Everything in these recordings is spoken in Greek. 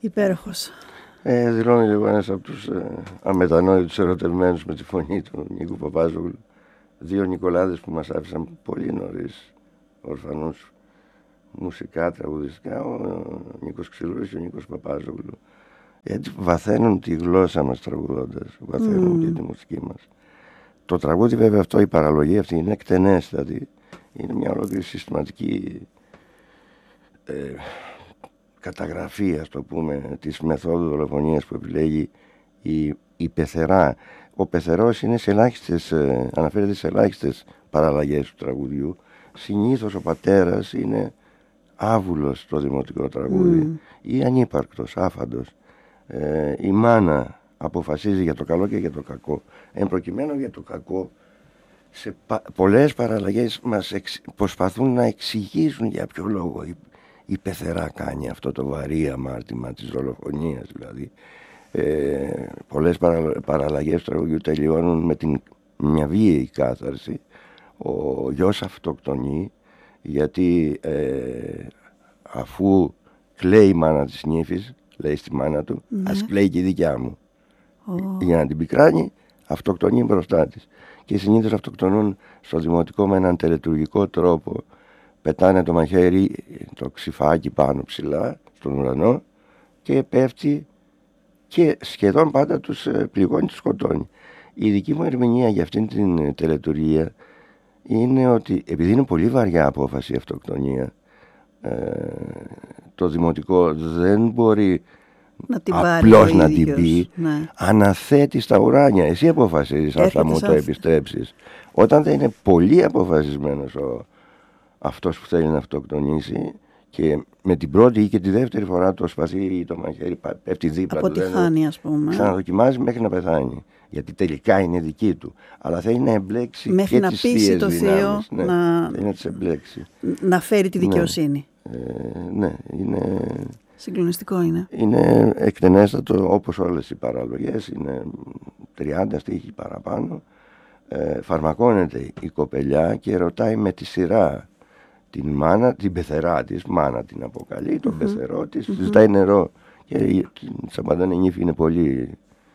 Υπέροχος. Δηλώνει λίγο ένας από τους αμετανόητους ερωτευμένους με τη φωνή του Νίκου Παπάζογλου. Δύο Νικολάδες που μας άφησαν πολύ νωρίς, ορφανούς, μουσικά, τραγουδιστικά, ο Νίκος Ξυλούρης και ο Νίκος Παπάζογλου. Έτσι βαθαίνουν τη γλώσσα μας τραγουδώντας, βαθαίνουν και τη μουσική μας. Το τραγούδι βέβαια αυτό, η παραλογή αυτή είναι εκτενέστατη. Είναι μια ολόκληρη συστηματική καταγραφή, ας το πούμε, της μεθόδου δολοφονίας που επιλέγει η Πεθερά. Ο Πεθερός είναι αναφέρεται σε ελάχιστες παραλλαγές του τραγουδιού. Συνήθως ο πατέρας είναι άβουλος στο δημοτικό τραγούδι ή ανύπαρκτος, άφαντος. Η μάνα αποφασίζει για το καλό και για το κακό. Εν προκειμένου για το κακό, σε πολλές παραλλαγές μας προσπαθούν να εξηγήσουν για ποιο λόγο η Πεθερά κάνει αυτό το βαρύ αμάρτημα της δολοφονίας. Δηλαδή πολλές παραλλαγές του τραγουδιού τελειώνουν με μια βίαιη κάθαρση. Ο γιος αυτοκτονεί γιατί αφού κλαίει η μάνα της νύφης, λέει στη μάνα του, ας κλαίει και η δικιά μου. Για να την πικράνει, αυτοκτονεί μπροστά της. Και συνήθως αυτοκτονούν στο δημοτικό με έναν τελετουργικό τρόπο. Πετάνε το μαχαίρι, το ξυφάκι πάνω ψηλά στον ουρανό και πέφτει και σχεδόν πάντα τους πληγώνει, τους σκοτώνει. Η δική μου ερμηνεία για αυτήν την τελετουργία είναι ότι επειδή είναι πολύ βαριά απόφαση η αυτοκτονία, το δημοτικό δεν μπορεί απλώς να την πει, αναθέτει στα ουράνια. Εσύ αποφασίζεις αν θα μου το επιστρέψεις. Όταν δεν είναι πολύ αποφασισμένος αυτός που θέλει να αυτοκτονήσει και με την πρώτη ή και τη δεύτερη φορά το σπαθί ή το μαχαίρι πέφτει δίπλα του, αποτυχάνει, ας πούμε, ξαναδοκιμάζει μέχρι να πεθάνει, γιατί τελικά είναι δική του, αλλά θέλει να εμπλέξει μέχρι και να τις πείσει το θείο να φέρει τη δικαιοσύνη. Ναι, είναι συγκλονιστικό είναι. Είναι εκτενέστατο όπως όλες οι παραλογές, είναι 30 στίχοι παραπάνω. Φαρμακώνεται η κοπελιά και ρωτάει με τη σειρά την μάνα, την πεθερά της, μάνα την αποκαλεί, τον πεθερό της, ζητάει νερό και της απαντάνε, η νύφη είναι πολύ,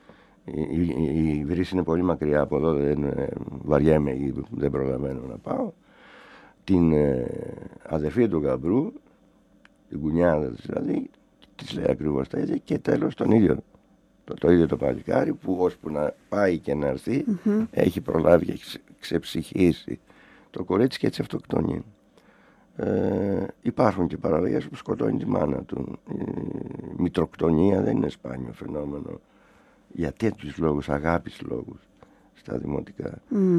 η βρύση είναι πολύ μακριά από εδώ, δεν βαριέμαι ή δεν προλαβαίνω να πάω. Την αδερφή του γαμπρού, την κουνιάδα της δηλαδή, της λέει ακριβώς τα ίδια και τέλος τον ίδιο το ίδιο το παλικάρι που ώσπου να πάει και να έρθει έχει προλάβει και έχει ξεψυχήσει το κορίτσι και έτσι αυτοκτονεί. Υπάρχουν και παραλλαγές που σκοτώνει τη μάνα του. Η μητροκτονία δεν είναι σπάνιο φαινόμενο για τέτοιους λόγους, αγάπης λόγους στα δημοτικά.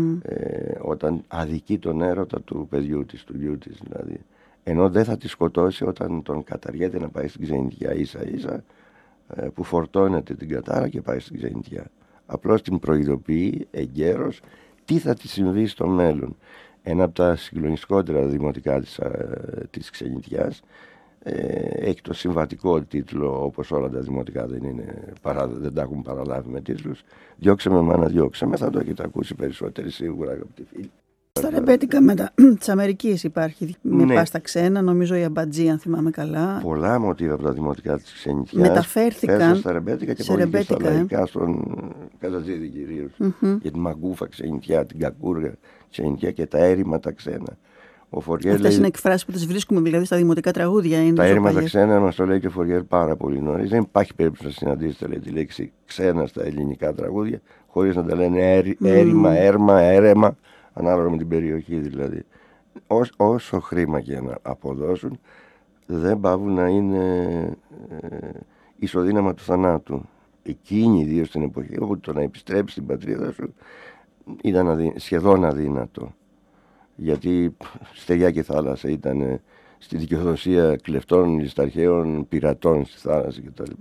Όταν αδικεί τον έρωτα του παιδιού της, του γιού της δηλαδή, ενώ δεν θα τη σκοτώσει όταν τον καταργέται να πάει στην ξενιτιά ίσα ίσα που φορτώνεται την κατάρα και πάει στην ξενιτιά. Απλώς την προειδοποιεί εγκαίρως τι θα τη συμβεί στο μέλλον. Ένα από τα συγκλονιστικότερα δημοτικά της ξενιτιάς έχει το συμβατικό τίτλο, όπως όλα τα δημοτικά δεν τα έχουν παραλάβει με τίτλους. «Διώξε με μάνα, διώξε με», θα το έχετε ακούσει περισσότεροι σίγουρα, αγαπητοί φίλοι. Στα ρεμπέτικα της Αμερικής υπάρχει με πάστα ξένα, νομίζω η αμπατζή, αν θυμάμαι καλά. Πολλά μοτίβα από τα δημοτικά της ξενιτιάς μεταφέρθηκαν στα ρεμπέτικα και πολύ στα λαϊκά, στον Καζατζίδη κυρίως. Για τη μαγκούφα ξενιτιά, την κακούργα ξενιτιά και τα έρημα τα ξένα. Αυτές είναι εκφράσεις που τις βρίσκουμε δηλαδή στα δημοτικά τραγούδια. Είναι τα έρημα τα ξένα μας το λέει και ο Φοριέρ πάρα πολύ νωρίς. Δεν υπάρχει περίπτωση να συναντήσετε τη λέξη ξένα στα ελληνικά τραγούδια χωρίς να τα λένε έρημα, έρμα, έρεμα, ανάλογα με την περιοχή δηλαδή. Όσο χρήμα και να αποδώσουν, δεν πάβουν να είναι ισοδύναμα του θανάτου. Εκείνη ιδίως στην εποχή όπου το να επιστρέψει στην πατρίδα σου ήταν σχεδόν αδύνατο. Γιατί στεριά και θάλασσα ήταν στη δικαιοδοσία κλεφτών, λησταρχαίων, πειρατών στη θάλασσα κτλ.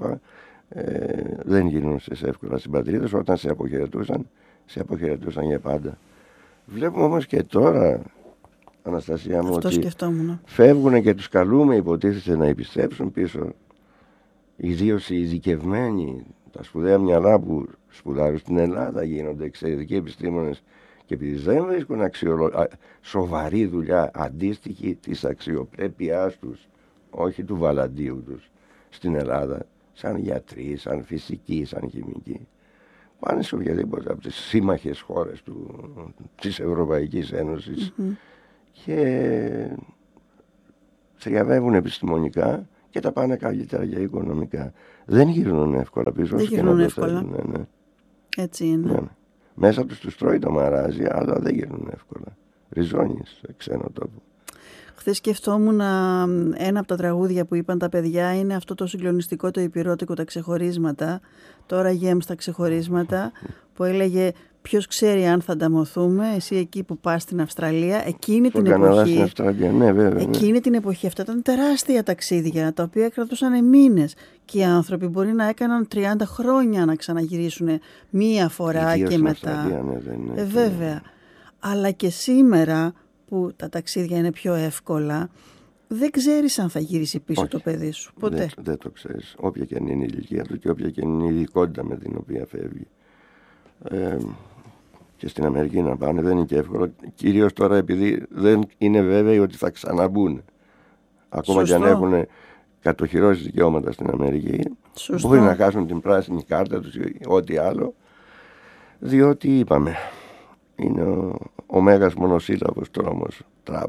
Δεν γινούσες εύκολα στην πατρίδα σου. Όταν σε αποχαιρετούσαν για πάντα. Βλέπουμε όμως και τώρα, Αναστασία μου, αυτό ότι σκεφτόμουν. Φεύγουν και τους καλούμε, υποτίθεται, να επιστρέψουν πίσω. Ιδίως οι ειδικευμένοι, τα σπουδαία μυαλά που σπουδάζουν στην Ελλάδα, γίνονται εξαιρετικοί επιστήμονες και επειδή δεν βρίσκουν σοβαρή δουλειά αντίστοιχη της αξιοπρέπειάς τους, όχι του βαλαντίου τους, στην Ελλάδα, σαν γιατροί, σαν φυσικοί, σαν χημικοί, πάνε σε οποιαδήποτε από τις σύμμαχες χώρες της Ευρωπαϊκής Ένωσης και θριαβεύουν επιστημονικά και τα πάνε καλύτερα και οικονομικά. Δεν γυρνούν εύκολα πίσω. Δεν γυρνούν εύκολα. Ναι. Έτσι είναι. Ναι. Μέσα τους τρώει το μαράζι, αλλά δεν γυρνούν εύκολα. Ριζώνει σε ξένο τόπο. Χθες σκεφτόμουν ένα από τα τραγούδια που είπαν τα παιδιά είναι αυτό το συγκλονιστικό, το υπηρώτικο, τα ξεχωρίσματα. Τώρα γέμς τα ξεχωρίσματα, που έλεγε ποιος ξέρει αν θα ανταμωθούμε, εσύ εκεί που πας στην Αυστραλία, εκείνη την εποχή. Στην Αυστραλία, ναι, βέβαια. Εκείνη την εποχή, αυτά ήταν τεράστια ταξίδια, τα οποία κρατούσαν μήνες. Και οι άνθρωποι μπορεί να έκαναν 30 χρόνια να ξαναγυρίσουν μία φορά και μετά. Ναι, βέβαια. Αλλά και σήμερα, που τα ταξίδια είναι πιο εύκολα, δεν ξέρεις αν θα γυρίσει πίσω το παιδί σου. Ποτέ. Δεν το ξέρεις. Όποια και αν είναι η ηλικία του και όποια και αν είναι η ειδικότητα με την οποία φεύγει. Και στην Αμερική να πάνε δεν είναι και εύκολο. Κυρίως τώρα επειδή δεν είναι βέβαιοι ότι θα ξαναμπούν. Ακόμα και αν έχουν κατοχυρώσει δικαιώματα στην Αμερική, μπορεί να χάσουν την πράσινη κάρτα τους ή ό,τι άλλο. Διότι είπαμε, είναι ο μέγας μονοσύλλαβος τρόμος, Τραμπ.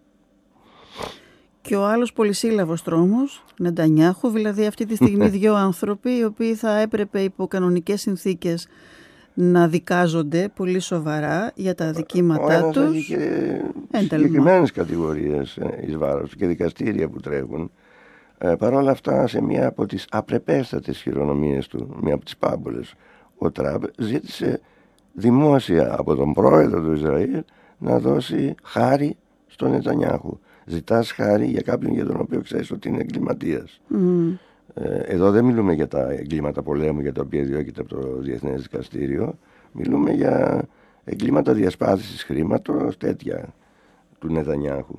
Και ο άλλος πολυσύλλαβος τρόμος, Νετανιάχου, δηλαδή αυτή τη στιγμή δύο άνθρωποι οι οποίοι θα έπρεπε υπό κανονικές συνθήκες να δικάζονται πολύ σοβαρά για τα δικήματά τους. Έχει και συγκεκριμένες κατηγορίες εις βάρος και δικαστήρια που τρέχουν. Παρ' όλα αυτά, σε μία από τις απρεπέστατες χειρονομίες του, μία από τις πάμπολες, ο Τραμπ ζήτησε δημόσια από τον πρόεδρο του Ισραήλ να δώσει χάρη στον Νετανιάχου. Ζητάς χάρη για κάποιον για τον οποίο ξέρεις ότι είναι εγκληματίας. Εδώ δεν μιλούμε για τα εγκλήματα πολέμου για τα οποία διώκεται από το Διεθνές Δικαστήριο. Μιλούμε για εγκλήματα διασπάθησης χρήματος, τέτοια του Νετανιάχου.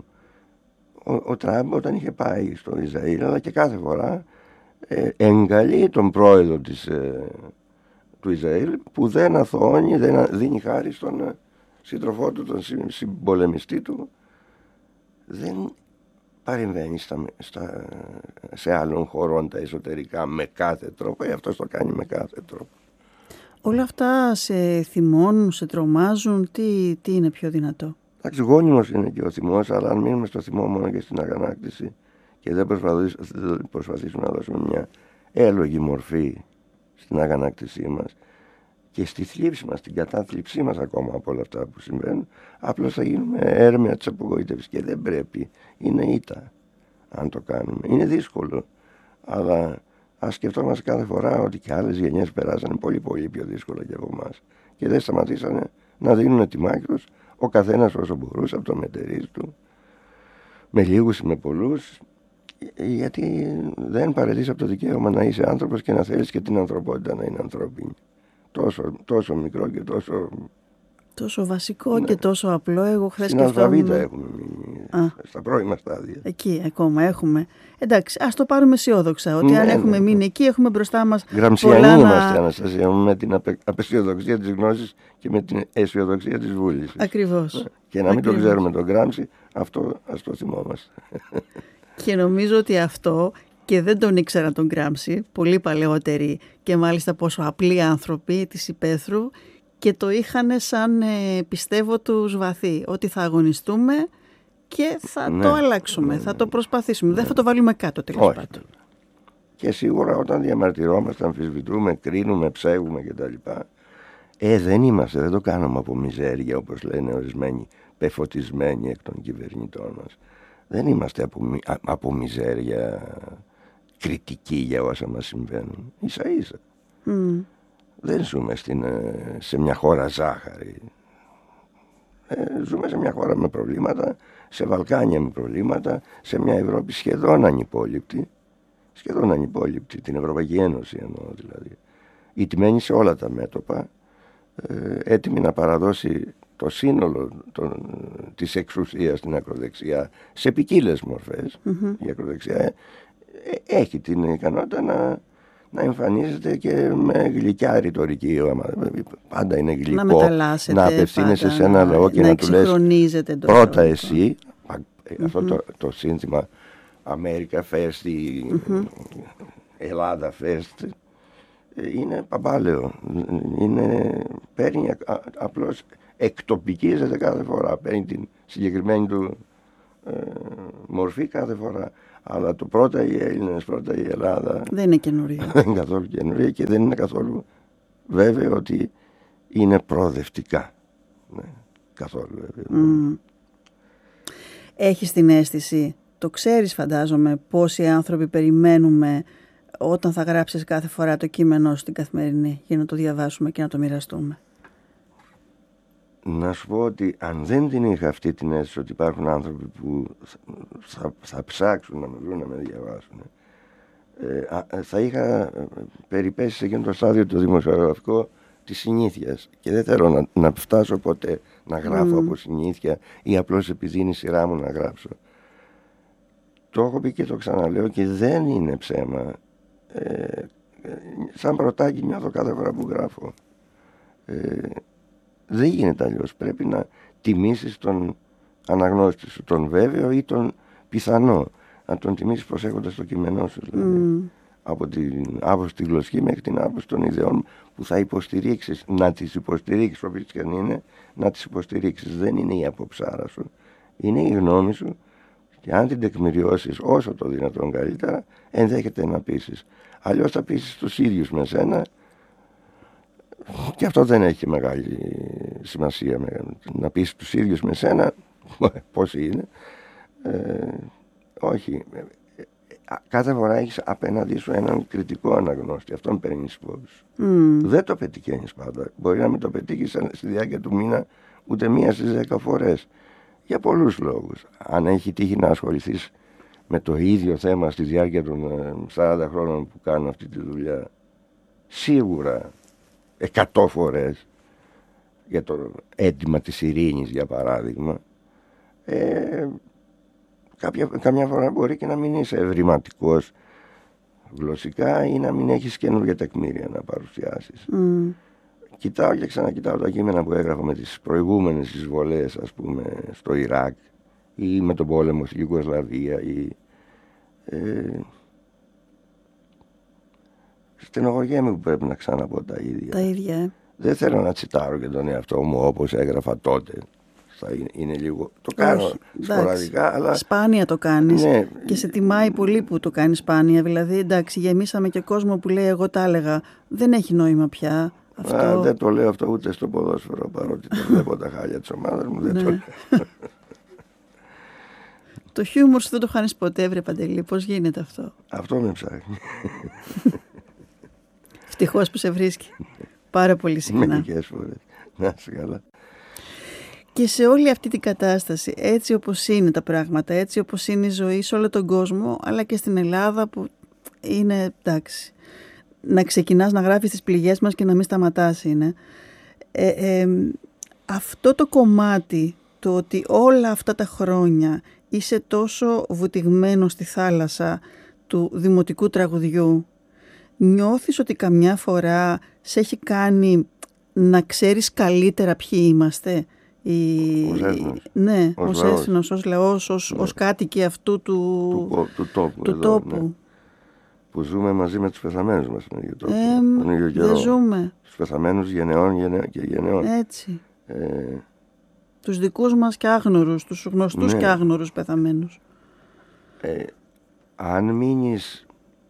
Ο Τραμπ όταν είχε πάει στο Ισραήλ, αλλά και κάθε φορά, εγκαλεί τον πρόεδρο του Ισραήλ που δεν αθωώνει, δεν δίνει χάρη στον σύντροφό του, τον συμπολεμιστή του. Δεν παρεμβαίνει σε άλλων χωρών τα εσωτερικά με κάθε τρόπο, αυτός το κάνει με κάθε τρόπο. Όλα αυτά σε θυμώνουν, σε τρομάζουν, τι είναι πιο δυνατό? Εντάξει, γόνιμος είναι και ο θυμός, αλλά αν μείνουμε στο θυμό μόνο και στην αγανάκτηση και δεν προσπαθήσουμε να δώσουμε μια έλογη μορφή στην αγανάκτησή μας και στη θλίψη μας, στην κατάθλιψή μας ακόμα από όλα αυτά που συμβαίνουν, απλώς θα γίνουμε έρμεα της απογοήτευσης και δεν πρέπει. Είναι ήττα αν το κάνουμε. Είναι δύσκολο, αλλά ας σκεφτόμαστε κάθε φορά ότι και άλλες γενιές περάσανε πολύ πολύ πιο δύσκολα και από εμάς και δεν σταματήσανε να δίνουν τη μάχη τους, ο καθένας όσο μπορούσε από το μετερίζει του, με λίγους ή με πολλούς, γιατί δεν παραιτείς από το δικαίωμα να είσαι άνθρωπος και να θέλεις και την ανθρωπότητα να είναι ανθρώπινη. Τόσο μικρό και τόσο βασικό, ναι, και τόσο απλό. Εγώ χθες στην αλφαβήτα έχουμε μείνει, στα πρώιμα στάδια. Εκεί ακόμα έχουμε. Εντάξει, ας το πάρουμε αισιόδοξα, ότι αν έχουμε μείνει εκεί, έχουμε μπροστά μας Γραμψιανοί είμαστε, Αναστασία, με την απεσιοδοξία της γνώσης και με την αισιοδοξία της βούλησης. Ακριβώς. Και να μην το ξέρουμε τον Γκράμψη, αυτό ας το θυμόμαστε. Και νομίζω ότι αυτό, και δεν τον ήξερα τον Γκράμψη, πολύ παλαιότεροι και μάλιστα πόσο απλοί άνθρωποι της υπαίθρου, και το είχαν σαν πιστεύω τους βαθύ, ότι θα αγωνιστούμε και θα το αλλάξουμε, θα το προσπαθήσουμε, δεν θα το βάλουμε κάτω τέλος πάντων. Και σίγουρα όταν διαμαρτυρόμαστε, αμφισβητούμε, κρίνουμε, ψεύγουμε κτλ. Δεν το κάνουμε από μιζέρια όπως λένε ορισμένοι πεφωτισμένοι εκ των κυβερνητών μας. Δεν είμαστε από μιζέρια κριτικοί για όσα μας συμβαίνουν. Ίσα ίσα. Δεν ζούμε σε μια χώρα ζάχαρη. Ζούμε σε μια χώρα με προβλήματα, σε Βαλκάνια με προβλήματα, σε μια Ευρώπη σχεδόν ανυπόληπτη, την Ευρωπαϊκή Ένωση εννοώ δηλαδή, ηττημένη σε όλα τα μέτωπα, έτοιμη να παραδώσει το σύνολο της εξουσίας στην ακροδεξιά σε ποικίλες μορφές. Η ακροδεξιά έχει την ικανότητα να εμφανίζεται και με γλυκιά ρητορική. Πάντα είναι γλυκό να απευθύνεσαι σε ένα λαό και να του λες πρώτα εσύ. Αυτό το σύνθημα America First, Ελλάδα Φεστ, είναι παπάλαιο. Παίρνει απλώς, εκτοπικίζεται κάθε φορά, παίρνει την συγκεκριμένη του μορφή κάθε φορά. Αλλά το πρώτα οι Έλληνες, πρώτα η Ελλάδα δεν είναι καινούριο. Δεν είναι καθόλου καινούριο και δεν είναι καθόλου βέβαιο ότι είναι προοδευτικά. Ναι, καθόλου βέβαιο. Έχεις την αίσθηση, το ξέρεις φαντάζομαι, πόσοι άνθρωποι περιμένουμε όταν θα γράψεις κάθε φορά το κείμενό στην Καθημερινή για να το διαβάσουμε και να το μοιραστούμε? Να σου πω ότι αν δεν την είχα αυτή την αίσθηση ότι υπάρχουν άνθρωποι που θα ψάξουν να με βρουν, να με διαβάσουν, θα είχα περιπέσει σε εκείνο το στάδιο το δημοσιογραφικό της συνήθειας και δεν θέλω να φτάσω ποτέ να γράφω από συνήθεια ή απλώς επειδή είναι η σειρά μου να γράψω. Το έχω πει και το ξαναλέω και δεν είναι ψέμα. Σαν πρωτάκι νιώθω κάθε φορά που γράφω. Δεν γίνεται αλλιώς. Πρέπει να τιμήσεις τον αναγνώστη σου, τον βέβαιο ή τον πιθανό. Να τον τιμήσεις προσέχοντας το κείμενό σου. Δηλαδή. Από την άποψη τη γλωσσική μέχρι την άποψη των ιδεών που θα υποστηρίξεις. Να τις υποστηρίξεις, όποιες και αν είναι, να τις υποστηρίξεις. Δεν είναι η αποψάρα σου. Είναι η γνώμη σου και αν την τεκμηριώσεις όσο το δυνατόν καλύτερα, ενδέχεται να πείσεις. Αλλιώς θα πείσεις τους ίδιους με σένα. Και αυτό δεν έχει μεγάλη σημασία. Να πεις τους ίδιους με σένα, πώς είναι. Όχι. Κάθε φορά έχεις απέναντί σου έναν κριτικό αναγνώστη. Αυτόν παίρνεις υπόψη. Δεν το πετυχαίνεις πάντα. Μπορεί να μην το πετύχεις στη διάρκεια του μήνα ούτε μία στις 10 φορές. Για πολλούς λόγους. Αν έχει τύχει να ασχοληθείς με το ίδιο θέμα στη διάρκεια των 40 χρόνων που κάνω αυτή τη δουλειά, σίγουρα 100 φορές, για το αίτημα της ειρήνης για παράδειγμα, καμιά φορά μπορεί και να μην είσαι ευρηματικός γλωσσικά ή να μην έχεις καινούργια τεκμήρια να παρουσιάσεις. Κοιτάω και ξανακοιτάω τα κείμενα που έγραφα με τις προηγούμενες εισβολές, ας πούμε, στο Ιράκ ή με τον πόλεμο στην Ιουγκοσλαβία ή στενοχωριέμαι που πρέπει να ξαναπώ τα ίδια. Τα ίδια. Δεν θέλω να τσιτάρω και τον εαυτό μου όπως έγραφα τότε. Είναι λίγο. Το κάνω σποραδικά, αλλά. Σπάνια το κάνεις. Ναι. Και σε τιμάει πολύ που το κάνεις σπάνια. Δηλαδή, εντάξει, γεμίσαμε και κόσμο που λέει εγώ τα έλεγα. Δεν έχει νόημα πια. Αυτό... δεν το λέω αυτό ούτε στο ποδόσφαιρο, παρότι το βλέπω τα χάλια της ομάδας μου. Δεν το λέω. Το χιούμορ σου δεν το χάνεις ποτέ, βρε Παντελή. Πώς γίνεται αυτό? Αυτό με ψάχνει. Ευτυχώς που σε βρίσκει. Πάρα πολύ συχνά. Μερικές φορές. Να είσαι καλά. Και σε όλη αυτή την κατάσταση, έτσι όπως είναι τα πράγματα, έτσι όπως είναι η ζωή σε όλο τον κόσμο, αλλά και στην Ελλάδα που είναι, εντάξει, να ξεκινάς να γράφεις τις πληγές μας και να μην σταματάς είναι. Αυτό το κομμάτι, το ότι όλα αυτά τα χρόνια είσαι τόσο βουτυγμένο στη θάλασσα του δημοτικού τραγουδιού, νιώθεις ότι καμιά φορά σε έχει κάνει να ξέρεις καλύτερα ποιοι είμαστε? Ναι, ως έθνος, ως λαός, ως κάτοικοι αυτού του τόπου. Ναι. Που ζούμε μαζί με τους πεθαμένους μας τον ίδιο τόπο. Δεν ζούμε. Τους πεθαμένους γενεών και γενεών. Έτσι. Τους δικούς μας και άγνωρους, τους γνωστούς και άγνωρους πεθαμένους. Αν μείνεις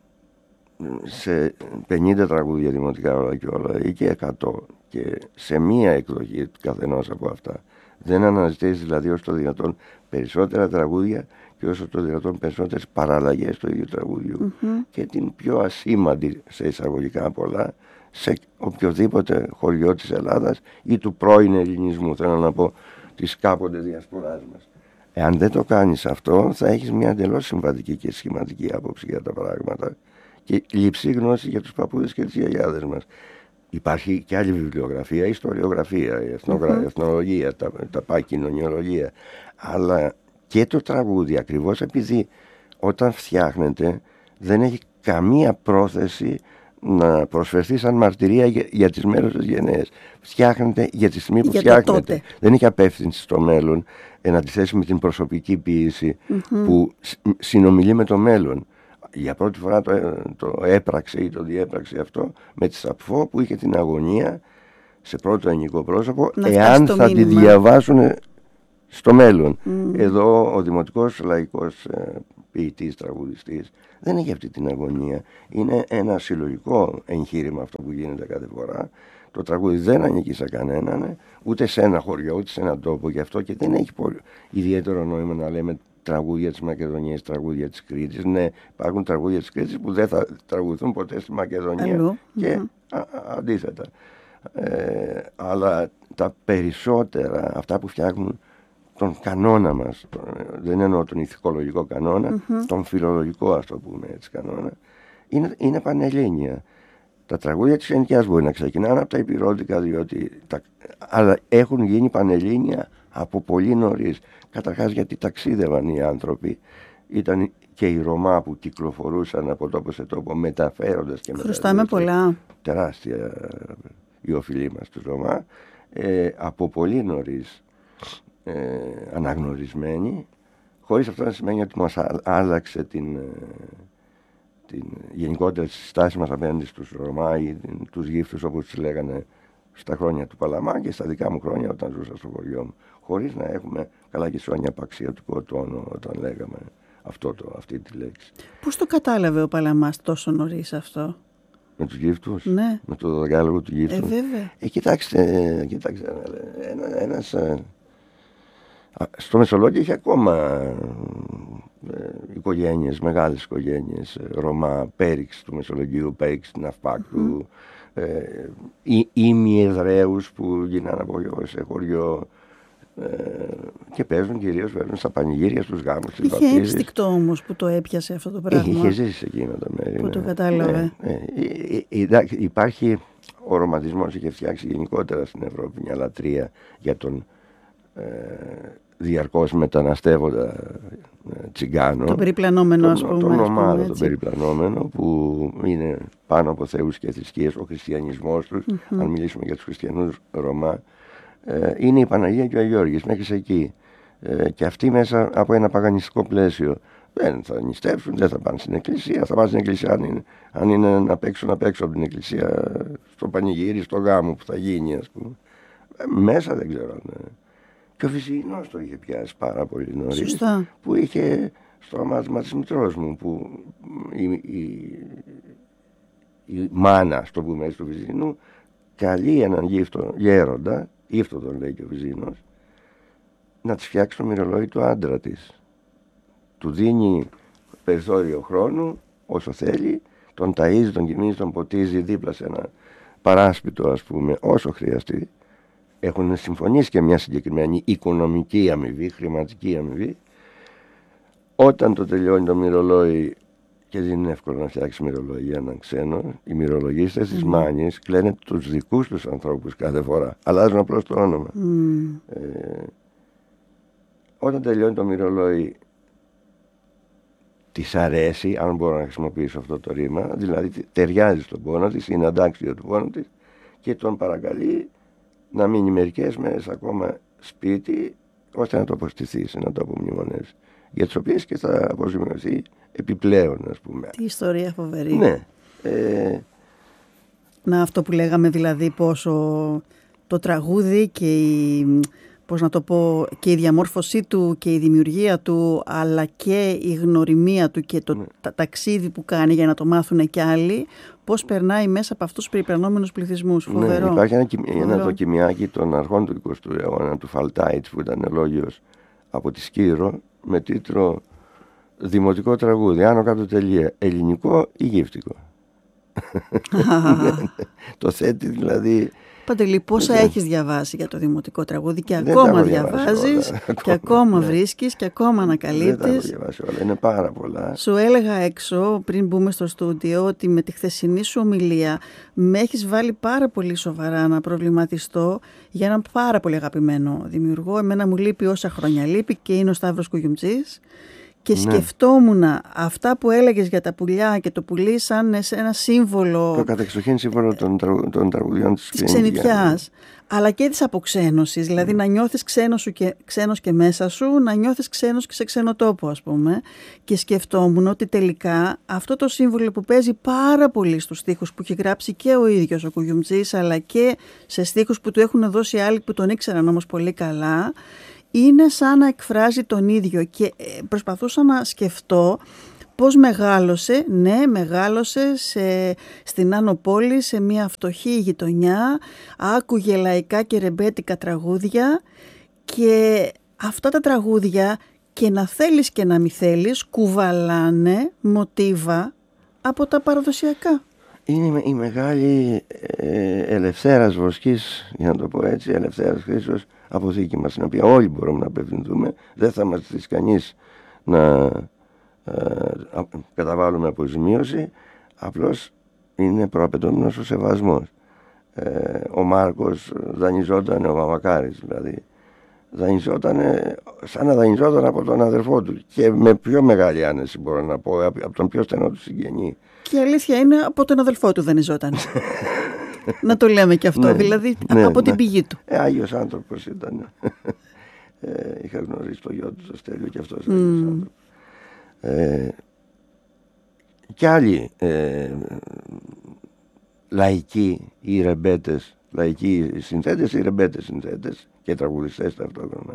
σε 50 τραγούδια δημοτικά όλα και όλα ή και 100 και σε μία εκδοχή καθενός από αυτά, δεν αναζητείς δηλαδή όσο το δυνατόν περισσότερα τραγούδια και όσο το δυνατόν περισσότερες παραλλαγές του ίδιου τραγούδιου και την πιο ασήμαντη σε εισαγωγικά πολλά σε οποιοδήποτε χωριό της Ελλάδας ή του πρώην ελληνισμού, θέλω να πω, της κάποτε διασποράς μας. Εάν δεν το κάνεις αυτό, θα έχεις μια εντελώς συμβατική και σχηματική άποψη για τα πράγματα και λειψή γνώση για τους παππούδες και τις γιαγιάδες μας. Υπάρχει και άλλη βιβλιογραφία, ιστοριογραφία, η εθνολογία, τα κοινωνιολογία, αλλά και το τραγούδι, ακριβώς επειδή όταν φτιάχνεται δεν έχει καμία πρόθεση να προσφερθεί σαν μαρτυρία για τις μέρες γενναίες. Φτιάχνεται για τη στιγμή που φτιάχνεται. Δεν έχει απεύθυνση στο μέλλον, να τη θέσει με την προσωπική ποίηση που συνομιλεί με το μέλλον. για πρώτη φορά το έπραξε ή το διέπραξε αυτό με τη Σαπφό, που είχε την αγωνία σε πρώτο ενικό πρόσωπο, εάν θα τη διαβάσουν στο μέλλον. Εδώ ο δημοτικός λαϊκός ποιητής, τραγουδιστής δεν έχει αυτή την αγωνία. Είναι ένα συλλογικό εγχείρημα αυτό που γίνεται κάθε φορά. Το τραγούδι δεν ανήκει σε κανέναν, ούτε σε ένα χωριό, ούτε σε έναν τόπο. Γι' αυτό και δεν έχει πολύ ιδιαίτερο νόημα να λέμε τραγούδια της Μακεδονίας, τραγούδια της Κρήτης. Ναι, υπάρχουν τραγούδια της Κρήτης που δεν θα τραγουδηθούν ποτέ στη Μακεδονία και αντίθετα. Αλλά τα περισσότερα, αυτά που φτιάχνουν τον κανόνα μας, δεν εννοώ τον ηθικολογικό κανόνα, τον φιλολογικό, ας το πούμε έτσι, κανόνα, είναι πανελλήνια. Τα τραγούδια της ενοικιάς μπορεί να ξεκινάνε από τα υπηρώτικα, αλλά έχουν γίνει πανελλήνια από πολύ νωρίς. Καταρχάς γιατί ταξίδευαν οι άνθρωποι, ήταν και οι Ρωμά που κυκλοφορούσαν από τόπο σε τόπο, μεταφέροντας και χρωστάμε πολλά. Τεράστια η οφειλή μας του Ρωμά, από πολύ νωρίς αναγνωρισμένοι, χωρίς αυτό να σημαίνει ότι μας άλλαξε την γενικότερα στάση μας απέναντι στους Ρωμά ή τους γύφτους, όπως τους λέγανε στα χρόνια του Παλαμά και στα δικά μου χρόνια όταν ζούσα στο χωριό μου, χωρίς να έχουμε καλά και σώνια απαξιωτικό τόνο όταν λέγαμε αυτή τη λέξη. Πώς το κατάλαβε ο Παλαμάς τόσο νωρίς αυτό? Με τους γύφτους? Ναι. Με το διάλογο του γύφτου? Βέβαια. Κοιτάξτε, ένας στο Μεσολόγγιο είχε ακόμα οικογένειες, μεγάλες οικογένειες Ρωμά, Πέριξ του Μεσολογγίου, Πέριξ του Ναυπάκτου, ημιεδραίους που γίνανε από σε χωριό και παίζουν κυρίως στα πανηγύρια, στους γάμους, στις βαπτίσεις. Είχε ένστικτο όμως που το έπιασε αυτό το πράγμα. Είχε ζήσει σε εκείνο το μέρη. Που το κατάλαβε. Υπάρχει ο ρομαντισμός, είχε φτιάξει γενικότερα στην Ευρώπη μια λατρεία για τον διαρκώς μεταναστεύοντα τσιγκάνο. Το περιπλανόμενο, ας πούμε. Τον ομάδα, τον περιπλανόμενο, που είναι πάνω από θεούς και θρησκείες, ο χριστιανισμός τους, αν μιλήσουμε για τους χριστιανούς Ρωμά, είναι η Παναγία και ο Αγιώργης, μέχρι εκεί. Και αυτοί μέσα από ένα παγανιστικό πλαίσιο δεν θα νηστεύσουν, δεν θα πάνε στην εκκλησία. Θα πάνε στην εκκλησία αν είναι να παίξουν απ' έξω από την εκκλησία, στο πανηγύρι, στο γάμο που θα γίνει, ας πούμε. Μέσα δεν ξέρω αν... Και ο Βυζαντινός το είχε πιάσει πάρα πολύ νωρίς. Σωστά. Που είχε στο αμάθημα της μητρός μου, που η μάνα, στο πούμε έτσι, του Βυζαντινού, καλεί έναν γέροντα, ύφτο τον λέει και ο Βυζαντινός, να της φτιάξει το μυρολόι του άντρα της. Του δίνει περιθώριο χρόνου όσο θέλει, τον ταΐζει, τον κοιμίζει, τον ποτίζει δίπλα σε ένα παράσπιτο, ας πούμε, όσο χρειαστεί. Έχουν συμφωνήσει και μια συγκεκριμένη οικονομική αμοιβή, χρηματική αμοιβή. Όταν το τελειώνει το μυρολόι, και δεν είναι εύκολο να φτιάξει μυρολόι για έναν ξένο, οι μυρολογίστες της Μάνης κλαίνε τους δικούς τους ανθρώπους κάθε φορά. Αλλάζουν απλώς το όνομα. Όταν τελειώνει το μυρολόι, της αρέσει, αν μπορώ να χρησιμοποιήσω αυτό το ρήμα, δηλαδή ταιριάζει στον πόνο της, είναι αντάξιο του πόνου της και τον παρακαλεί να μείνει μερικές μέρες ακόμα σπίτι, ώστε να το αποστηθήσει, να το απομνημονεύσει, για τις οποίες και θα αποζημιωθεί επιπλέον, ας πούμε. Τι ιστορία φοβερή. Ναι. Να, αυτό που λέγαμε δηλαδή, πόσο το τραγούδι και πώς να το πω, και η διαμόρφωσή του και η δημιουργία του, αλλά και η γνωριμία του και το ταξίδι που κάνει για να το μάθουν κι άλλοι, πώς περνάει μέσα από αυτούς τους περιπλανόμενους πληθυσμούς. Φοβερό. Ναι, υπάρχει ένα δοκιμιάκι των αρχών του 20ου αιώνα, του Φαλτάιτς, που ήταν ελόγιος από τη Σκύρο, με τίτλο «Δημοτικό τραγούδι, άνω κάτω τελεία, ελληνικό ή γύφτικο». Το θέτει δηλαδή. Παντελή, πόσα έχεις διαβάσει για το δημοτικό τραγούδι και ακόμα διαβάζεις και ακόμα βρίσκεις και ακόμα ανακαλύπτεις. Δεν τα έχω διαβάσει όλα, είναι πάρα πολλά. Σου έλεγα έξω πριν μπούμε στο στούντιο ότι με τη χθεσινή σου ομιλία με έχεις βάλει πάρα πολύ σοβαρά να προβληματιστώ για έναν πάρα πολύ αγαπημένο δημιουργό. Εμένα μου λείπει όσα χρόνια λείπει και είναι ο Σταύρος Κουγιουμτζής. Και σκεφτόμουν αυτά που έλεγες για τα πουλιά και το πουλί σαν ένα σύμβολο. Το κατεξοχήν σύμβολο των τραγουδιών της ξενιτιάς. αλλά και της αποξένωσης, δηλαδή να νιώθεις ξένος και μέσα σου, να νιώθεις ξένος και σε ξένο τόπο, ας πούμε. Και σκεφτόμουν ότι τελικά αυτό το σύμβολο που παίζει πάρα πολύ στους στίχους που έχει γράψει και ο ίδιος ο Κουγιουμτζής, αλλά και σε στίχους που του έχουν δώσει άλλοι που τον ήξεραν όμως πολύ καλά, είναι σαν να εκφράζει τον ίδιο. Και προσπαθούσα να σκεφτώ πώς μεγάλωσε, μεγάλωσε στην Άνω Πόλη, σε μια φτωχή γειτονιά, άκουγε λαϊκά και ρεμπέτικα τραγούδια και αυτά τα τραγούδια, και να θέλεις και να μη θέλεις, κουβαλάνε μοτίβα από τα παραδοσιακά. Είναι η μεγάλη Ελευθέρας Βοσκής, για να το πω έτσι, Ελευθέρας Χρήστος, αποθήκη μας, στην οποία όλοι μπορούμε να απευθυνθούμε. Δεν θα μας ζητήσει κανείς να καταβάλουμε αποζημίωση, απλώς είναι προαπαιτούμενος ο σεβασμός. Ο Μάρκος δανειζόταν, ο Μαμακάρης δηλαδή, σαν να δανειζόταν από τον αδερφό του, και με πιο μεγάλη άνεση, μπορώ να πω, από τον πιο στενό του συγγενή. Και η αλήθεια είναι, από τον αδελφό του δανειζόταν. Να το λέμε και αυτό, δηλαδή από την πηγή του. Άγιος άνθρωπος ήταν. Είχα γνωρίσει το γιο του, το Στέλιο, και αυτός Άγιος άνθρωπος. Και άλλοι λαϊκοί ή ρεμπέτες, λαϊκοί συνθέτες ή ρεμπέτες συνθέτες και τραγουδιστές ταυτόχρονα,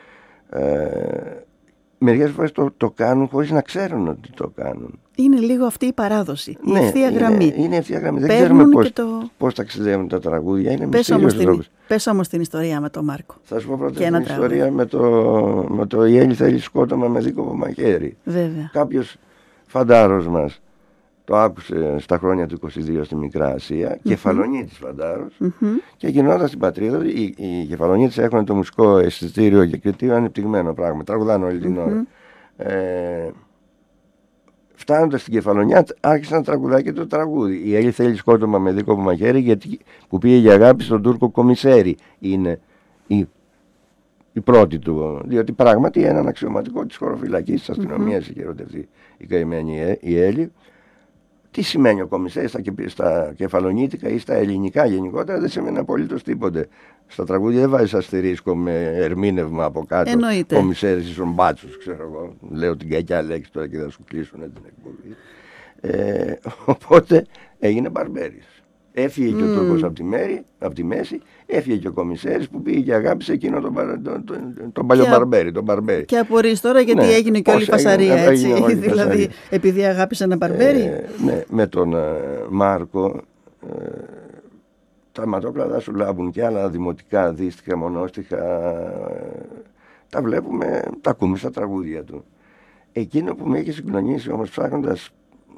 μερικές φορές το κάνουν χωρίς να ξέρουν ότι το κάνουν. Είναι λίγο αυτή η παράδοση, η ευθεία γραμμή. Είναι ευθεία γραμμή. Δεν ξέρουμε πώς ταξιδεύουν τα τραγούδια. Είναι μυστήριος τρόπος. Πες όμως την ιστορία με τον Μάρκο. Θα σου πω πρώτα την ιστορία με το «Η Έλλη θέλει σκότωμα με δίκοπο μαχαίρι». Βέβαια. Κάποιος φαντάρος μας το άκουσε στα χρόνια του 22 στη Μικρά Ασία, κεφαλονίτης φαντάρος, και γυρνώντας στην πατρίδα, οι κεφαλονίτες έχουν το μουσικό αισθητήριο και κριτήριο ανεπτυγμένο πράγμα. Τραγουδάνε όλη την ώρα. Φτάνοντας στην Κεφαλονιά, άρχισε να τραγουδάει και το τραγούδι. «Η Έλλη θέλει σκότωμα με δίκοπο μαχαίρι», γιατί που πήγε για αγάπη στον Τούρκο κομισέρι, είναι η πρώτη του. Διότι πράγματι έναν αξιωματικό της χωροφυλακής της αστυνομίας είχε ερωτευτεί η καημένη η Έλλη. Τι σημαίνει ο κομισέρι στα κεφαλονίτικα ή στα ελληνικά γενικότερα, δεν σημαίνει απολύτως τίποτε. Στα τραγούδια δεν βάζεις αστερίσκο με ερμήνευμα από κάτω. Εννοείται. Κομισέρις ή σομπάτσους, ξέρω εγώ. Λέω την κακιά λέξη τώρα και θα σου κλείσουν την εκπομπή. Οπότε έγινε μπαρμπέρις. Έφυγε και ο Τούρκος από τη μέση, έφυγε και ο κομισέρις που πήγε και αγάπησε εκείνο τον παλιό μπαρμπέρι, τον μπαρμπέρι. Και απορείς τώρα γιατί έγινε και όλη η φασαρία, έτσι. Δηλαδή, επειδή αγάπησε ένα μπαρμπέρι. Ναι, με τον Μάρκο, τα αιματόκλαδα σου λάβουν και άλλα δημοτικά, δύστιχα, μονόστιχα. Τα βλέπουμε, τα ακούμε στα τραγούδια του. Εκείνο που με είχε συγκλονίσει όμως, ψάχνοντας,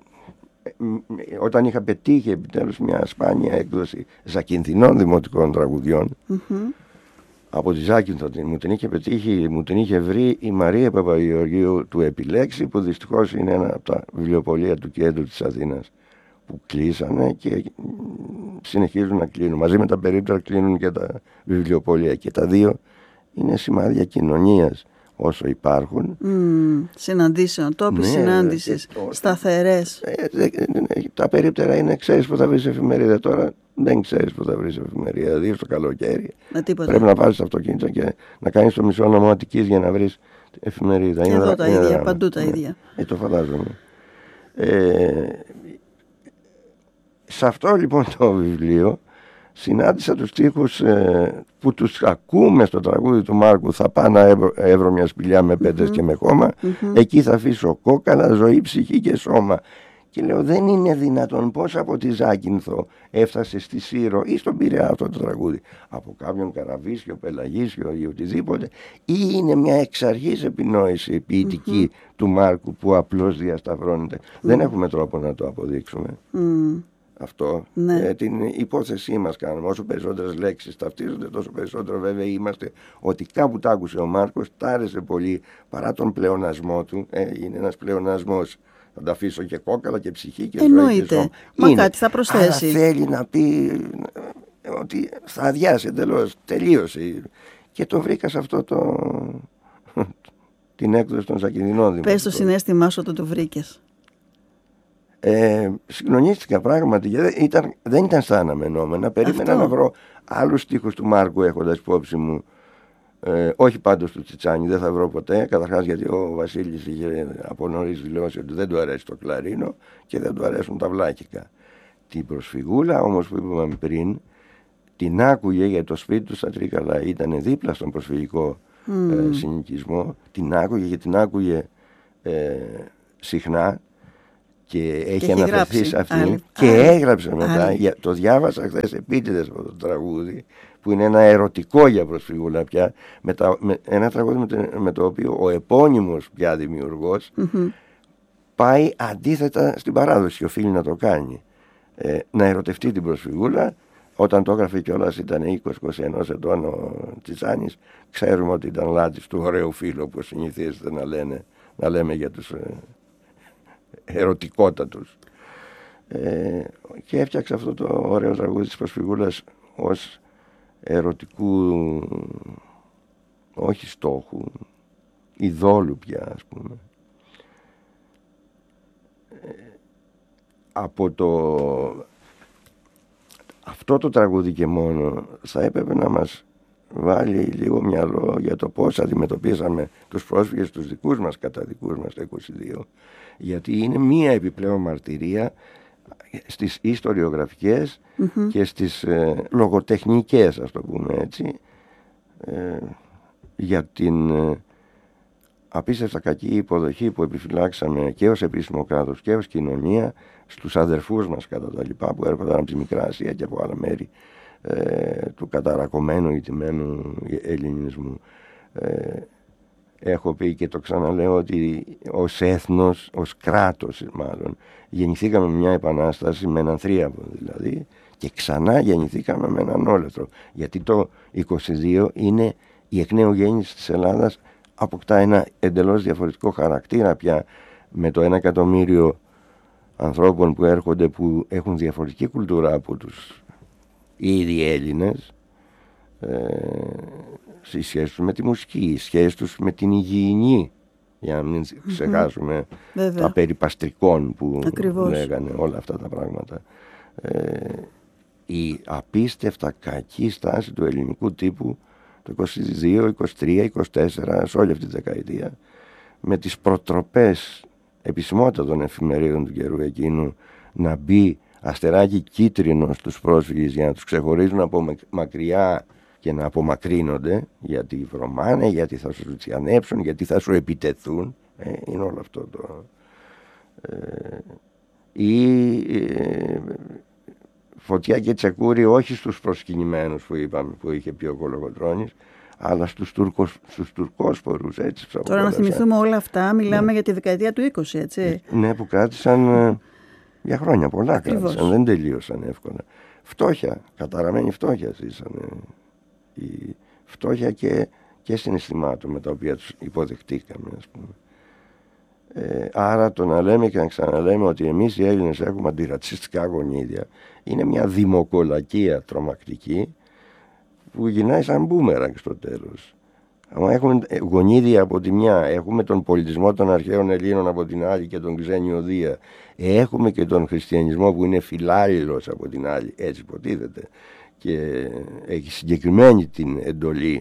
όταν είχα πετύχει επιτέλους μια σπάνια έκδοση Ζακυνθινών δημοτικών τραγουδιών, από τη Ζάκυνθο μου την είχε πετύχει, μου την είχε βρει η Μαρία Παπαγεωργίου του Επιλέξη, που δυστυχώς είναι ένα από τα βιβλιοπωλεία του κέντρου της Αθήνας που κλείσανε και συνεχίζουν να κλείνουν. Μαζί με τα περίπτερα κλείνουν και τα βιβλιοπωλεία, και τα δύο είναι σημάδια κοινωνίας όσο υπάρχουν. Συναντήσεων, τόποι συνάντησης, σταθερές. Τα περίπτερα είναι, ξέρεις που θα βρεις εφημερίδα. Τώρα δεν ξέρεις που θα βρεις εφημερίδα. Δηλαδή στο καλοκαίρι πρέπει να πάρεις το αυτοκίνητο και να κάνεις το μισό νομό Αττικής για να βρεις εφημερίδα. Και εδώ τα ίδια, παντού τα ίδια. Το φαντάζομαι. Σε αυτό λοιπόν το βιβλίο συνάντησα τους στίχους που τους ακούμε στο τραγούδι του Μάρκου. «Θα πάω να έβρω μια σπηλιά με πέτρες και με χώμα, εκεί θα αφήσω κόκαλα, ζωή, ψυχή και σώμα». Και λέω, δεν είναι δυνατόν, πώς από τη Ζάκυνθο έφτασε στη Σύρο ή στον Πειραιά αυτό το τραγούδι, από κάποιον Καραβίσιο, Πελαγίσιο ή οτιδήποτε, ή είναι μια εξ αρχής επινόηση ποιητική του Μάρκου που απλώς διασταυρώνεται. Δεν έχουμε τρόπο να το αποδείξουμε. Αυτό, την υπόθεσή μας κάνουμε. Όσο περισσότερες λέξεις ταυτίζονται, τόσο περισσότερο βέβαια είμαστε ότι κάπου τ' άκουσε ο Μάρκος, τ' άρεσε πολύ, παρά τον πλεονασμό του. Είναι ένας πλεονασμός. Θα τα αφήσω και κόκαλα και ψυχή και ζωή και σώμα. Μα κάτι θα προσθέσει. Αλλά θέλει να πει ότι θα αδειάσει εντελώς, τελείωσε. Και το βρήκα σε αυτό την έκδοση των Ζακυνθινών. Πες το συναίσθημά σου όταν το βρήκες. Συγκλονίστηκα πράγματι, γιατί δεν ήταν στα αναμενόμενα. Περίμενα να βρω άλλους στίχους του Μάρκου, έχοντας υπόψη μου, όχι πάντως του Τσιτσάνη, δεν θα βρω ποτέ. Καταρχάς γιατί ο Βασίλης είχε από νωρίς δηλώσει ότι δεν του αρέσει το κλαρίνο και δεν του αρέσουν τα βλάκικα. Την Προσφυγούλα όμως που είπαμε πριν, την άκουγε, γιατί το σπίτι του στα Τρίκαλα ήταν δίπλα στον προσφυγικό συνοικισμό. Την άκουγε και την άκουγε συχνά και έχει αναφερθεί σε αυτήν και έγραψε μετά. Το διάβασα χθες επίτηδες από το τραγούδι, που είναι ένα ερωτικό για Προσφυγούλα πια, ένα τραγούδι με το οποίο ο επώνυμος πια δημιουργός πάει αντίθετα στην παράδοση, οφείλει να το κάνει. Να ερωτευτεί την Προσφυγούλα. Όταν το έγραφε κιόλας ήταν 20-21 ετών ο Τσιτσάνης. Ξέρουμε ότι ήταν λάτης του ωραίου φίλου, όπως συνηθίζεται να λέμε για τους ερωτικότατους. Και έφτιαξε αυτό το ωραίο τραγούδι της Προσφυγούλας ως ερωτικού, όχι στόχου, ειδόλου πια, ας πούμε. Από αυτό το τραγούδι και μόνο θα έπρεπε να μας βάλει λίγο μυαλό για το πώς αντιμετωπίσαμε τους πρόσφυγες, τους δικούς μας καταδικούς μας το 22, γιατί είναι μία επιπλέον μαρτυρία στις ιστοριογραφικές και στις λογοτεχνικές, ας το πούμε έτσι, για την απίστευτα κακή υποδοχή που επιφυλάξαμε και ως επίσημο κράτος και ως κοινωνία στους αδερφούς μας κατά τα λοιπά, που έρχονταν από τη Μικρά Ασία και από άλλα μέρη του καταρακωμένου ηττημένου ελληνισμού. Έχω πει και το ξαναλέω ότι ως έθνος, ως κράτος μάλλον, γεννηθήκαμε μια επανάσταση με έναν θρίαμβο δηλαδή, και ξανά γεννηθήκαμε με έναν όλεθρο, γιατί το 22 είναι η εκ νέου γέννηση της Ελλάδας, αποκτά ένα εντελώς διαφορετικό χαρακτήρα πια, με το 1 εκατομμύριο ανθρώπων που έρχονται, που έχουν διαφορετική κουλτούρα από τους ήδη Έλληνες, οι σχέσεις τους με τη μουσική, οι σχέσεις τους με την υγιεινή, για να μην ξεχάσουμε τα περί παστρικών που λέγανε, όλα αυτά τα πράγματα. Η απίστευτα κακή στάση του ελληνικού τύπου το 22, 23, 24, σε όλη αυτή τη δεκαετία, με τις προτροπές επισημότητα των εφημερίδων του καιρού εκείνου να μπει αστεράκι κίτρινο στους πρόσφυγες για να τους ξεχωρίζουν από μακριά και να απομακρύνονται, γιατί βρωμάνε, γιατί θα σου τσιανέψουν, γιατί θα σου επιτεθούν. Είναι όλο αυτό το... Φωτιά και τσεκούρι όχι στους προσκυνημένους που είπαμε, που είχε πει ο Κολοκοτρώνης, αλλά στους τουρκόσπορους, έτσι. Τώρα να θυμηθούμε όλα αυτά, μιλάμε για τη δεκαετία του 20, έτσι. Ναι, που κράτησαν για χρόνια πολλά. Κράτησαν, δεν τελείωσαν εύκολα. Φτώχεια, καταραμένη φτώχεια ζήσανε. Η φτώχεια και συναισθημάτων με τα οποία τους υποδεχτήκαμε, ας πούμε. Άρα το να λέμε και να ξαναλέμε ότι εμείς οι Έλληνες έχουμε αντιρατσιστικά γονίδια είναι μια δημοκολακία τρομακτική που γυρνάει σαν μπούμεραγκ στο τέλος. Αλλά έχουμε γονίδια από τη μια, έχουμε τον πολιτισμό των αρχαίων Ελλήνων από την άλλη και τον ξένιο Δία, έχουμε και τον χριστιανισμό που είναι φιλάλληλος από την άλλη, έτσι υποτίθεται, και έχει συγκεκριμένη την εντολή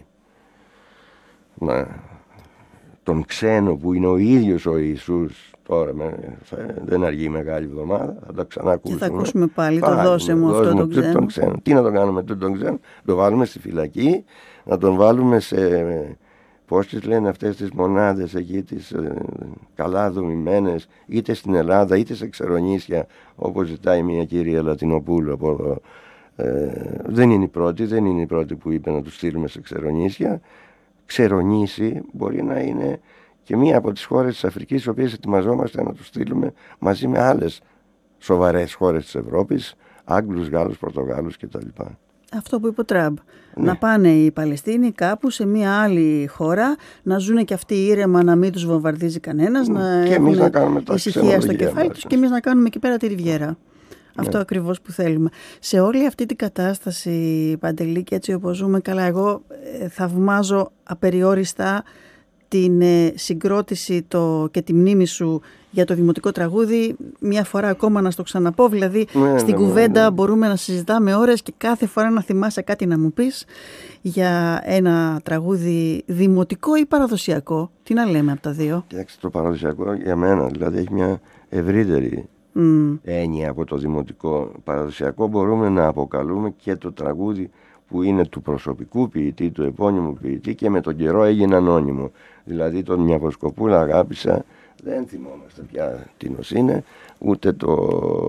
τον ξένο που είναι ο ίδιος ο Ιησούς. Τώρα δεν αργεί η Μεγάλη Εβδομάδα, θα τα ξανακούσουμε. Και θα ακούσουμε πάλι, το δώσε μου αυτό τον ξένο. Τι να το κάνουμε τον ξένο? Το βάλουμε στη φυλακή, να τον βάλουμε σε, πώς τις λένε αυτές τις μονάδες εκεί, τις καλά δομημένες, είτε στην Ελλάδα είτε σε ξερονήσια, όπως ζητάει μια κυρία Λατινοπούλου από εδώ. Δεν είναι η πρώτη που είπε να τους στείλουμε σε ξερονήσια. Ξερονήσι μπορεί να είναι και μία από τις χώρες της Αφρικής, τις οποίες ετοιμαζόμαστε να τους στείλουμε μαζί με άλλες σοβαρές χώρες της Ευρώπης, Άγγλους, Γάλλους, Πορτογάλους κτλ. Αυτό που είπε ο Τραμπ. Ναι. Να πάνε οι Παλαιστίνοι κάπου σε μία άλλη χώρα, να ζουν και αυτοί ήρεμα, να μην τους βομβαρδίζει κανένας, να έχουν ησυχία στο κεφάλι τους και εμείς να κάνουμε εκεί πέρα τη Ριβιέρα. Αυτό ακριβώς που θέλουμε. Σε όλη αυτή την κατάσταση, Παντελή, και έτσι όπως ζούμε, καλά, εγώ θαυμάζω απεριόριστα την συγκρότηση και τη μνήμη σου για το δημοτικό τραγούδι, μια φορά ακόμα να στο ξαναπώ, δηλαδή στην κουβέντα μπορούμε να συζητάμε ώρες και κάθε φορά να θυμάσαι κάτι να μου πεις για ένα τραγούδι δημοτικό ή παραδοσιακό. Τι να λέμε από τα δύο? Κοιτάξτε, το παραδοσιακό για μένα δηλαδή έχει μια ευρύτερη έννοια από το δημοτικό. Παραδοσιακό μπορούμε να αποκαλούμε και το τραγούδι που είναι του προσωπικού ποιητή, του επώνυμου ποιητή και με τον καιρό έγινε ανώνυμο. Δηλαδή τον Μια Βοσκοπούλα αγάπησα, δεν θυμόμαστε πια τι νος είναι, ούτε το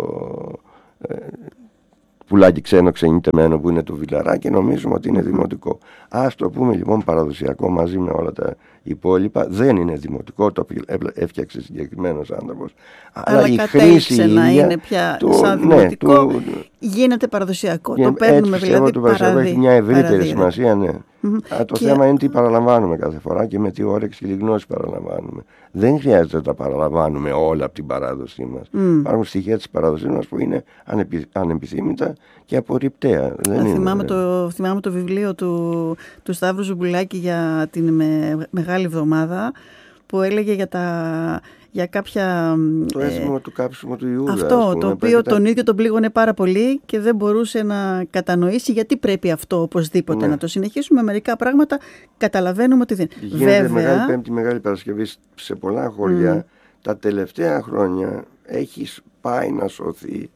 Πουλάκι ξένο ξενιτεμένο που είναι το Βιλαρά και νομίζουμε ότι είναι δημοτικό. Ας το πούμε λοιπόν παραδοσιακό μαζί με όλα τα υπόλοιπα. Δεν είναι δημοτικό, το έφτιαξε συγκεκριμένος άνθρωπος. Αλλά η χρήση να είναι πια σαν δημοτικό, γίνεται παραδοσιακό. Το παίρνουμε δηλαδή το παραδοσιακό έχει μια ευρύτερη σημασία, ναι. Το θέμα είναι τι παραλαμβάνουμε κάθε φορά και με τι όρεξη και τη γνώση παραλαμβάνουμε. Δεν χρειάζεται να τα παραλαμβάνουμε όλα από την παράδοσή μας. Υπάρχουν στοιχεία της παράδοσής μας που είναι ανεπιθύμητα και απορριπταία. Θυμάμαι το βιβλίο του Σταύρου Ζουμπουλάκη για την Μεγάλη Εβδομάδα που έλεγε για κάποια... Το έθιμο του κάψιμο του Ιούδα. Αυτό, το οποίο τον ίδιο τον πλήγωνε πάρα πολύ και δεν μπορούσε να κατανοήσει γιατί πρέπει αυτό οπωσδήποτε να το συνεχίσουμε. Μερικά πράγματα καταλαβαίνουμε ότι δεν... Γίνεται Μεγάλη Πέμπτη, Μεγάλη Παρασκευή σε πολλά χωριά. Τα τελευταία χρόνια έχει πάει να σωθεί.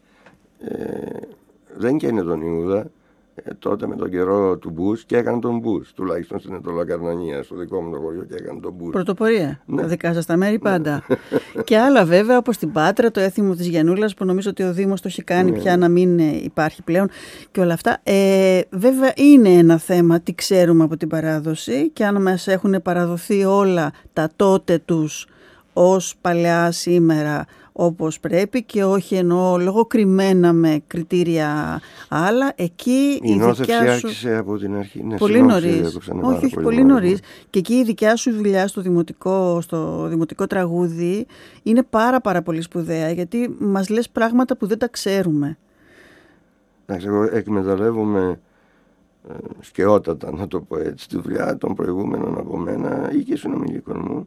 Δεν καίνε τον Ιούδα. Τότε με τον καιρό του Μπούς και έκανε τον Μπούς. Τουλάχιστον στην Ετωλοκαρνανία, στο δικό μου το χωριό και έκανε τον Μπούς. Πρωτοπορία. Τα δικά σας τα μέρη πάντα. Και άλλα βέβαια όπως στην Πάτρα, το έθιμο της Γιαννούλας που νομίζω ότι ο Δήμος το έχει κάνει πια να μην υπάρχει πλέον και όλα αυτά. Βέβαια είναι ένα θέμα τι ξέρουμε από την παράδοση και αν μας έχουν παραδοθεί όλα τα τότε τους ως παλαιά σήμερα όπως πρέπει και όχι εννοώ λογοκριμμένα με κριτήρια άλλα, εκεί η νόθευση άρχισε από την αρχή. Ναι, πολύ νωρίς. Όχι, πολύ νωρίς. Και εκεί η δικιά σου δουλειά στο δημοτικό τραγούδι είναι πάρα πολύ σπουδαία, γιατί μας λες πράγματα που δεν τα ξέρουμε. Εντάξει, εγώ εκμεταλλεύομαι σκαιότατα, να το πω έτσι, τη δουλειά των προηγούμενων από μένα ή και συνομιλίκων μου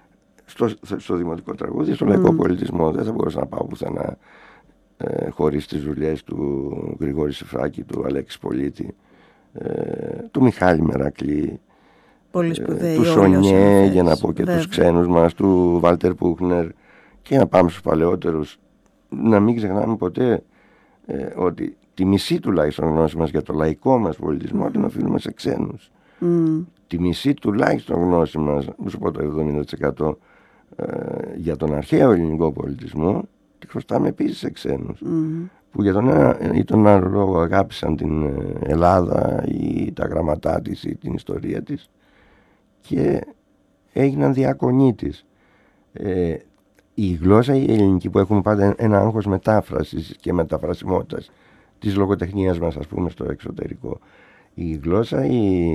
στο δημοτικό τραγούδι, στο λαϊκό πολιτισμό. Δεν θα μπορούσα να πάω πουθενά χωρίς τις δουλειές του Γρηγόρη Σιφράκη, του Αλέξη Πολίτη, του Μιχάλη Μερακλή, του Σονιέ, για να πω και τους ξένους μας, του Βάλτερ Πούχνερ, και να πάμε στους παλαιότερους. Να μην ξεχνάμε ποτέ ότι τη μισή τουλάχιστον γνώση μας για το λαϊκό μας πολιτισμό την οφείλουμε σε ξένους. Τη μισή τουλάχιστον γνώση μας, σου πω το 70%, για τον αρχαίο ελληνικό πολιτισμό τη χρωστάμε επίσης σε ξένους που για τον ένα ή τον άλλο λόγο αγάπησαν την Ελλάδα ή τα γραμματά της ή την ιστορία της και έγιναν διακονοί της. Η γλώσσα η ελληνική που έχουμε πάντα ένα άγχος μετάφρασης και μεταφρασιμότητας της λογοτεχνίας μας, ας πούμε, στο εξωτερικό, η γλώσσα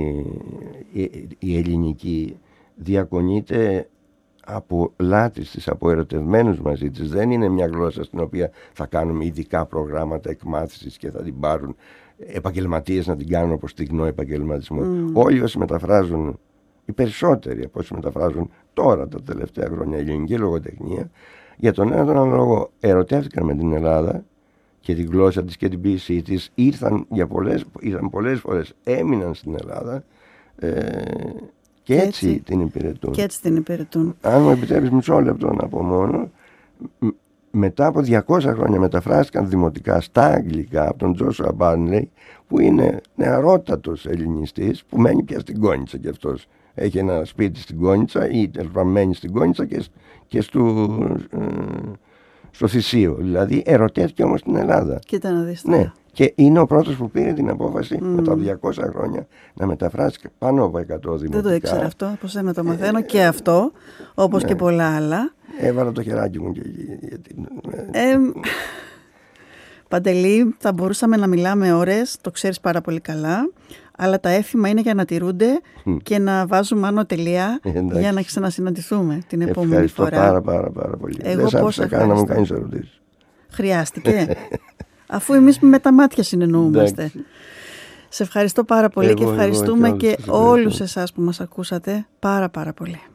η ελληνική διακονείται από λάτρεις της, από ερωτευμένους μαζί της. Δεν είναι μια γλώσσα στην οποία θα κάνουμε ειδικά προγράμματα εκμάθησης και θα την πάρουν επαγγελματίες να την κάνουν όπως στιγνό επαγγελματισμό. Όλοι όσοι μεταφράζουν, οι περισσότεροι από όσοι μεταφράζουν τώρα τα τελευταία χρόνια ελληνική λογοτεχνία, για τον ένα τον άλλο λόγο ερωτεύτηκαν με την Ελλάδα και την γλώσσα της και την ποίησή της, ήρθαν πολλές φορές, έμειναν στην Ελλάδα και έτσι την υπηρετούν. Αν μου επιτρέπεις μισό λεπτό να πω μόνο, μετά από 200 χρόνια μεταφράστηκαν δημοτικά στα αγγλικά από τον Τζόσουα Μπάρνλεϊ, που είναι νεαρότατος ελληνιστής που μένει πια στην Κόνιτσα κι αυτός. Έχει ένα σπίτι στην Κόνιτσα ή μένει στην Κόνιτσα και στο Θησίο. Δηλαδή ερωτέθηκε όμως στην Ελλάδα. Κοίτα να δεις. Ναι. Και είναι ο πρώτος που πήρε την απόφαση μετά από 200 χρόνια να μεταφράσει πάνω από 100 δημοτικά. Δεν το ήξερα αυτό, από σένα το μαθαίνω και αυτό, όπως και πολλά άλλα. Έβαλα το χεράκι μου και Παντελή, θα μπορούσαμε να μιλάμε ώρες, το ξέρεις πάρα πολύ καλά, αλλά τα έθιμα είναι για να τηρούνται και να βάζουμε άνω τελεία για να ξανασυναντηθούμε την επόμενη φορά. Ευχαριστώ πάρα πολύ. Δεν σ' άφησα καν να μου κάνεις ερωτήσεις. Χρειάστηκε. Αφού εμείς με τα μάτια συνεννοούμαστε. Σε ευχαριστώ πάρα πολύ και ευχαριστούμε και όλους εσάς που μας ακούσατε πάρα πολύ.